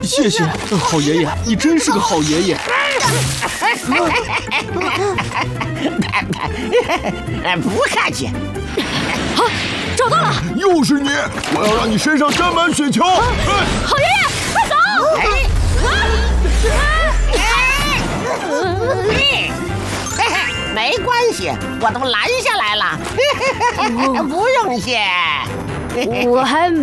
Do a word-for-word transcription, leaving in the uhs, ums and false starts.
谢谢，好爷爷，你真是个好爷爷。 不客气。 好，找到了！ 又是你！我要让你身上沾满雪球！ 好爷爷，快走！ 没关系，我都拦下来了，不用谢。 我还